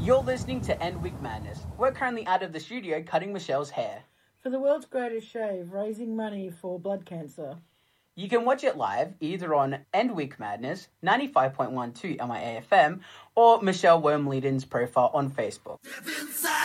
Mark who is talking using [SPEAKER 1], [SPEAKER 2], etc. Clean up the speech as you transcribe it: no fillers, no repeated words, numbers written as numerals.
[SPEAKER 1] You're listening to End Week Madness. We're currently out of the studio cutting Michelle's hair.
[SPEAKER 2] For the world's greatest shave, raising money for blood cancer.
[SPEAKER 1] You can watch it live either on End Week Madness, 95.12 MIA FM, or Michelle Wormleden's profile on Facebook.